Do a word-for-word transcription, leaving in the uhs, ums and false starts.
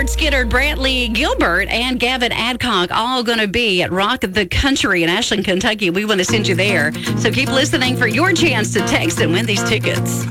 Skidder, Brantley Gilbert, and Gavin Adcock all going to be at Rock the Country in Ashland, Kentucky. We want to send you there. So keep listening for your chance to text and win these tickets.